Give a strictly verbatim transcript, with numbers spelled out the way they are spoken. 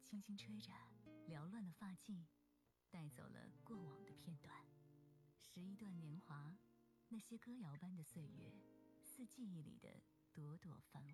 轻轻吹着缭乱的发髻，带走了过往的片段。十一段年华，那些歌谣般的岁月，似记忆里的朵朵繁